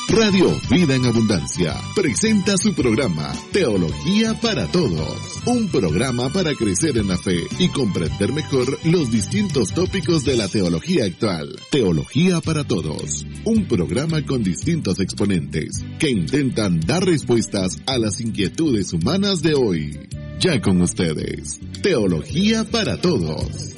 Radio Vida en Abundancia presenta su programa Teología para Todos, un programa para crecer en la fe y comprender mejor los distintos tópicos de la teología actual. Teología para Todos, un programa con distintos exponentes que intentan dar respuestas a las inquietudes humanas de hoy. Ya con ustedes, Teología para Todos.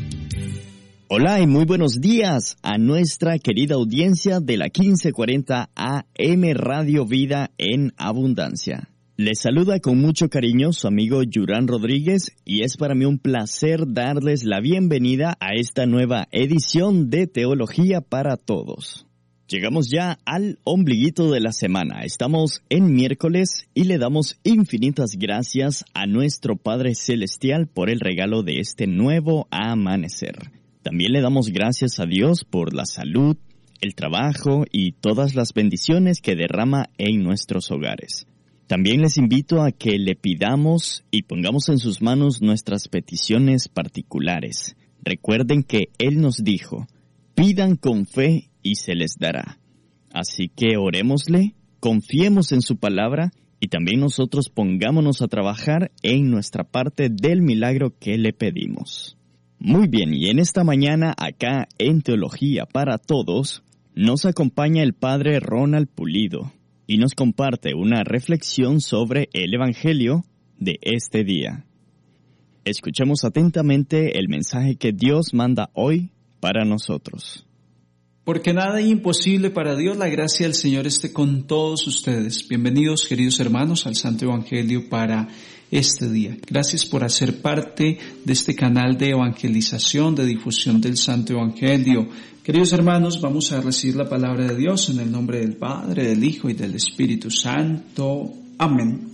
Hola y muy buenos días a nuestra querida audiencia de la 1540 AM Radio Vida en Abundancia. Les saluda con mucho cariño su amigo Yurán Rodríguez y es para mí un placer darles la bienvenida a esta nueva edición de Teología para Todos. Llegamos ya al ombliguito de la semana. Estamos en miércoles y le damos infinitas gracias a nuestro Padre Celestial por el regalo de este nuevo amanecer. También le damos gracias a Dios por la salud, el trabajo y todas las bendiciones que derrama en nuestros hogares. También les invito a que le pidamos y pongamos en sus manos nuestras peticiones particulares. Recuerden que Él nos dijo, pidan con fe y se les dará. Así que orémosle, confiemos en su palabra y también nosotros pongámonos a trabajar en nuestra parte del milagro que le pedimos. Muy bien, y en esta mañana acá en Teología para Todos nos acompaña el Padre Ronald Pulido y nos comparte una reflexión sobre el Evangelio de este día. Escuchemos atentamente el mensaje que Dios manda hoy para nosotros. Porque nada hay imposible para Dios, la gracia del Señor esté con todos ustedes. Bienvenidos, queridos hermanos, al Santo Evangelio para este día. Gracias por hacer parte de este canal de evangelización, de difusión del Santo Evangelio. Queridos hermanos, vamos a recibir la palabra de Dios en el nombre del Padre, del Hijo y del Espíritu Santo. Amén.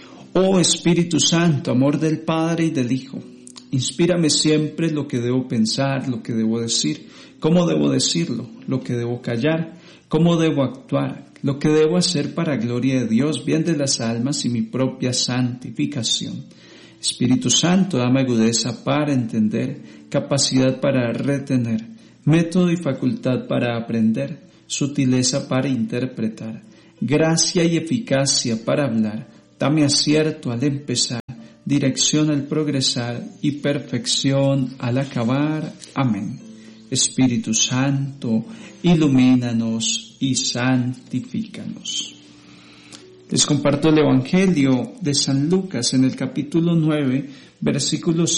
Oh Espíritu Santo, amor del Padre y del Hijo, inspírame siempre lo que debo pensar, lo que debo decir, cómo debo decirlo, lo que debo callar, cómo debo actuar, lo que debo hacer para gloria de Dios, bien de las almas y mi propia santificación. Espíritu Santo, dame agudeza para entender, capacidad para retener, método y facultad para aprender, sutileza para interpretar, gracia y eficacia para hablar, dame acierto al empezar, dirección al progresar y perfección al acabar. Amén. Espíritu Santo, ilumínanos y santifícanos. Les comparto el Evangelio de San Lucas en el capítulo 9, versículos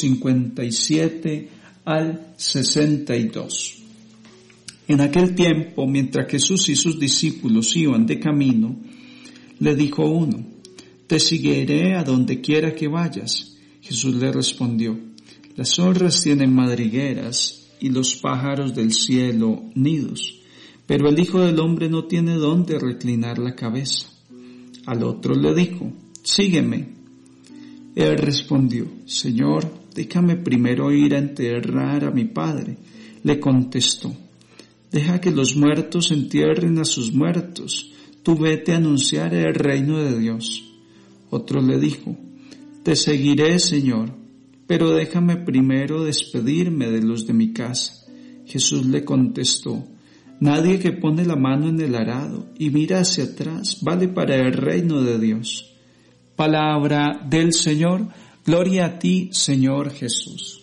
57 al 62. En aquel tiempo, mientras Jesús y sus discípulos iban de camino, le dijo uno, te seguiré a donde quiera que vayas. Jesús le respondió, las zorras tienen madrigueras y los pájaros del cielo nidos, pero el Hijo del Hombre no tiene dónde reclinar la cabeza. Al otro le dijo, sígueme. Él respondió, Señor, déjame primero ir a enterrar a mi padre. Le contestó, deja que los muertos entierren a sus muertos. Tú vete a anunciar el reino de Dios. Otro le dijo, te seguiré, Señor, pero déjame primero despedirme de los de mi casa. Jesús le contestó, nadie que pone la mano en el arado y mira hacia atrás vale para el reino de Dios. Palabra del Señor, gloria a ti, Señor Jesús.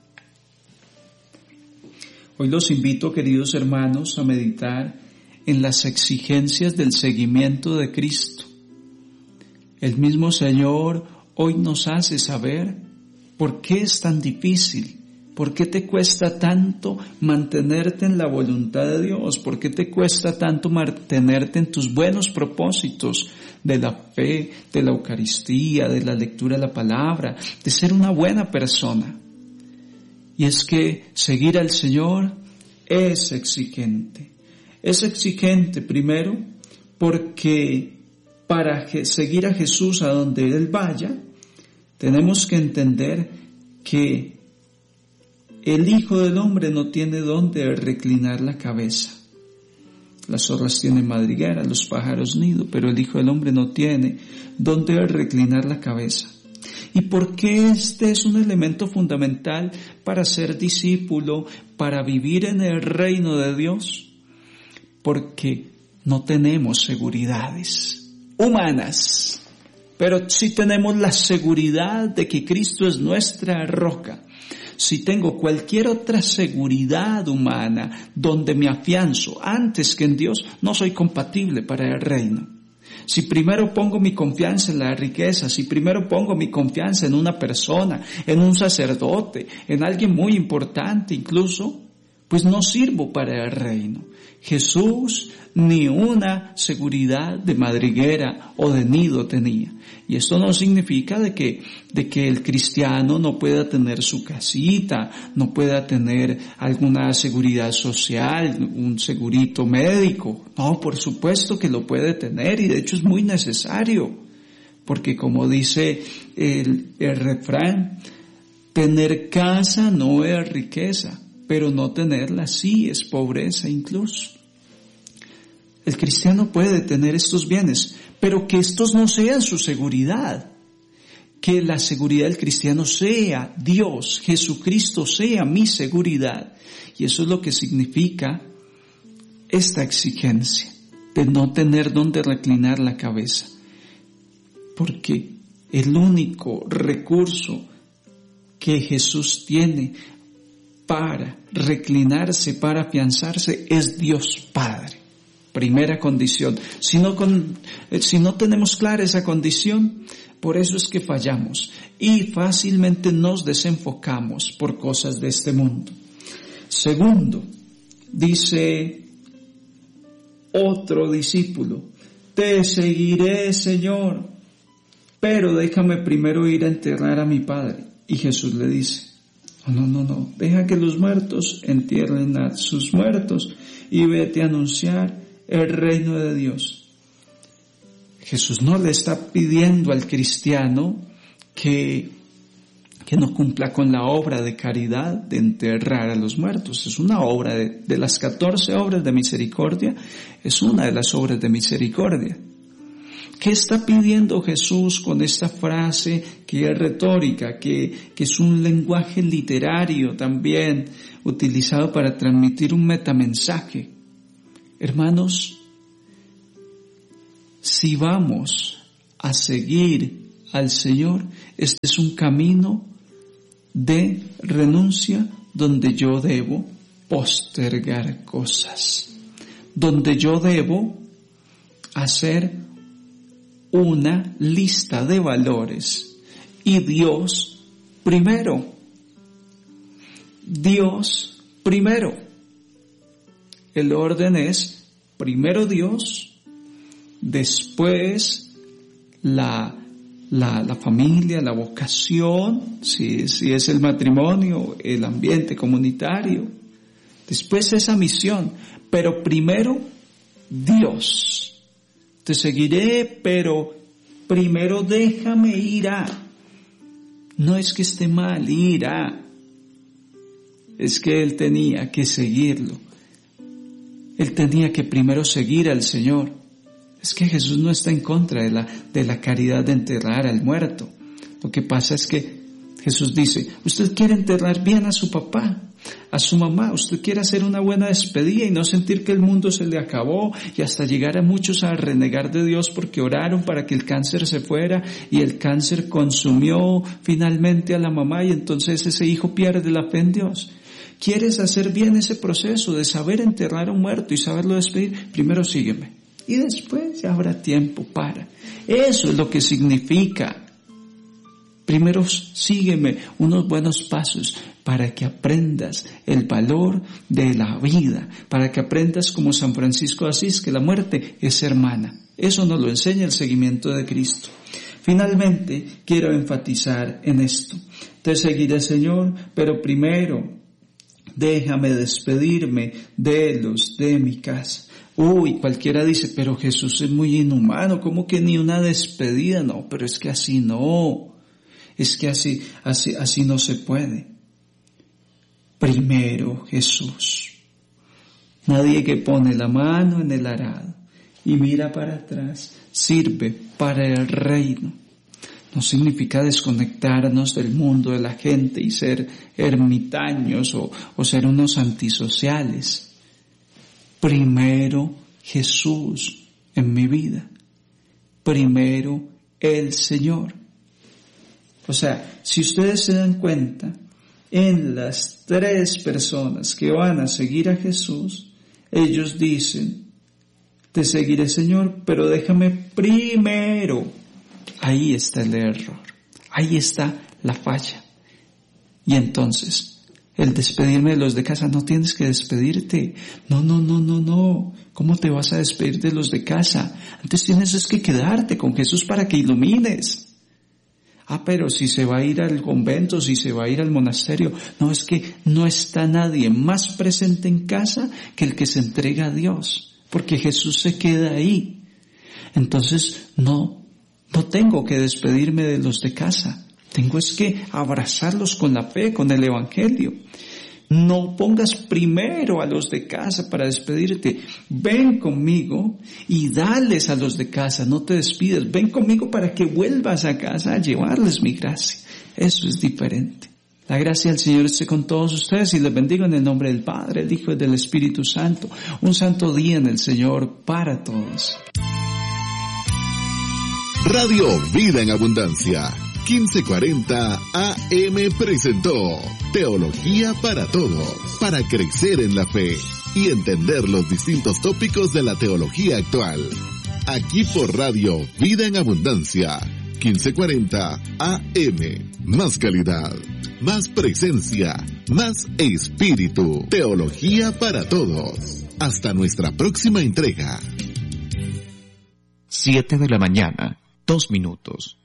Hoy los invito, queridos hermanos, a meditar en las exigencias del seguimiento de Cristo. El mismo Señor hoy nos hace saber por qué es tan difícil, por qué te cuesta tanto mantenerte en la voluntad de Dios, por qué te cuesta tanto mantenerte en tus buenos propósitos de la fe, de la Eucaristía, de la lectura de la palabra, de ser una buena persona. Y es que seguir al Señor es exigente. Es exigente primero porque para seguir a Jesús a donde Él vaya, tenemos que entender que el Hijo del Hombre no tiene dónde reclinar la cabeza. Las zorras tienen madriguera, los pájaros nido, pero el Hijo del Hombre no tiene dónde reclinar la cabeza. ¿Y por qué este es un elemento fundamental para ser discípulo, para vivir en el reino de Dios? Porque no tenemos seguridades humanas, pero sí tenemos la seguridad de que Cristo es nuestra roca. Si tengo cualquier otra seguridad humana donde me afianzo antes que en Dios, no soy compatible para el reino. Si primero pongo mi confianza en la riqueza, si primero pongo mi confianza en una persona, en un sacerdote, en alguien muy importante incluso, pues no sirvo para el reino. Jesús ni una seguridad de madriguera o de nido tenía. Y esto no significa de que el cristiano no pueda tener su casita, no pueda tener alguna seguridad social, un segurito médico. No, por supuesto que lo puede tener, y de hecho es muy necesario. Porque como dice el refrán, tener casa no es riqueza, pero no tenerla sí es pobreza incluso. El cristiano puede tener estos bienes, pero que estos no sean su seguridad. Que la seguridad del cristiano sea Dios, Jesucristo sea mi seguridad. Y eso es lo que significa esta exigencia de no tener donde reclinar la cabeza. Porque el único recurso que Jesús tiene para reclinarse, para afianzarse, es Dios Padre. Primera condición. Si no tenemos clara esa condición, por eso es que fallamos y fácilmente nos desenfocamos por cosas de este mundo. Segundo, dice otro discípulo, te seguiré, Señor, pero déjame primero ir a enterrar a mi padre. Y Jesús le dice, no, deja que los muertos entierren a sus muertos y vete a anunciar el reino de Dios. Jesús no le está pidiendo al cristiano que no cumpla con la obra de caridad de enterrar a los muertos. Es una obra de las 14 obras de misericordia, es una de las obras de misericordia. ¿Qué está pidiendo Jesús con esta frase que es retórica, que es un lenguaje literario también utilizado para transmitir un metamensaje? Hermanos, si vamos a seguir al Señor, este es un camino de renuncia donde yo debo postergar cosas, donde yo debo hacer una lista de valores y Dios primero. Dios primero. El orden es primero Dios, después la familia, la vocación, si es el matrimonio, el ambiente comunitario, después esa misión, pero primero Dios. Te seguiré, pero primero déjame ir a. No es que esté mal ir a, es que él tenía que seguirlo. Él tenía que primero seguir al Señor. Es que Jesús no está en contra de la caridad de enterrar al muerto. Lo que pasa es que Jesús dice, usted quiere enterrar bien a su papá, a su mamá, usted quiere hacer una buena despedida y no sentir que el mundo se le acabó y hasta llegar a muchos a renegar de Dios porque oraron para que el cáncer se fuera y el cáncer consumió finalmente a la mamá y entonces ese hijo pierde la fe en Dios. ¿Quieres hacer bien ese proceso de saber enterrar a un muerto y saberlo despedir? Primero sígueme y después ya habrá tiempo para. Eso es lo que significa. Primero sígueme unos buenos pasos para que aprendas el valor de la vida, para que aprendas como San Francisco de Asís que la muerte es hermana. Eso nos lo enseña el seguimiento de Cristo. Finalmente, quiero enfatizar en esto. Te seguiré, Señor, pero primero déjame despedirme de los de mi casa. Cualquiera dice, pero Jesús es muy inhumano, ¿cómo que ni una despedida? No, pero es que así no. Es que así no se puede. Primero Jesús. Nadie que pone la mano en el arado y mira para atrás sirve para el reino. No significa desconectarnos del mundo, de la gente y ser ermitaños o ser unos antisociales. Primero Jesús en mi vida. Primero el Señor. O sea, si ustedes se dan cuenta, en las 3 personas que van a seguir a Jesús, ellos dicen, te seguiré, Señor, pero déjame primero. Ahí está el error, ahí está la falla. Y entonces, el despedirme de los de casa, no tienes que despedirte. No. ¿Cómo te vas a despedir de los de casa? Antes tienes que quedarte con Jesús para que ilumines. Pero si se va a ir al convento, si se va a ir al monasterio, no, es que no está nadie más presente en casa que el que se entrega a Dios, porque Jesús se queda ahí. Entonces no tengo que despedirme de los de casa, tengo es que abrazarlos con la fe, con el Evangelio. No pongas primero a los de casa para despedirte. Ven conmigo y dales a los de casa, no te despides. Ven conmigo para que vuelvas a casa a llevarles mi gracia. Eso es diferente. La gracia del Señor esté con todos ustedes y les bendigo en el nombre del Padre, el Hijo y del Espíritu Santo. Un santo día en el Señor para todos. Radio Vida en Abundancia 1540 AM presentó Teología para Todos, para crecer en la fe y entender los distintos tópicos de la teología actual. Aquí por Radio Vida en Abundancia 1540 AM. Más calidad, más presencia, más espíritu. Teología para Todos. Hasta nuestra próxima entrega. 7 de la mañana, 2 minutos.